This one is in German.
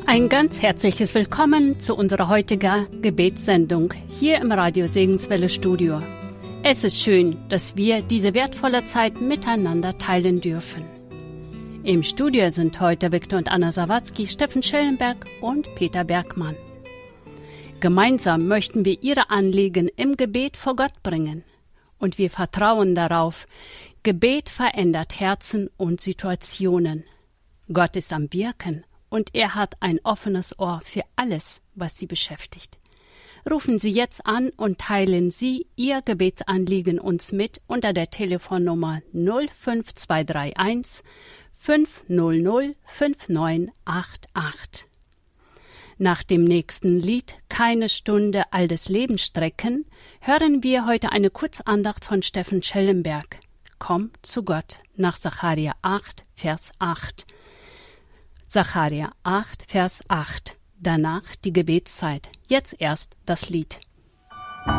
Ein ganz herzliches Willkommen zu unserer heutigen Gebetssendung hier im Radio Segenswelle Studio. Es ist schön, dass wir diese wertvolle Zeit miteinander teilen dürfen. Im Studio sind heute Viktor und Anna Sawatzki, Steffen Schellenberg und Peter Bergmann. Gemeinsam möchten wir ihre Anliegen im Gebet vor Gott bringen. Und wir vertrauen darauf, Gebet verändert Herzen und Situationen. Gott ist am Wirken und er hat ein offenes Ohr für alles, was Sie beschäftigt. Rufen Sie jetzt an und teilen Sie Ihr Gebetsanliegen uns mit unter der Telefonnummer 05231 500 5988. Nach dem nächsten Lied Keine Stunde all des Lebens strecken, hören wir heute eine Kurzandacht von Steffen Schellenberg. Komm zu Gott nach Sacharja 8, Vers 8. Sacharja 8, Vers 8. Danach die Gebetszeit. Jetzt erst das Lied.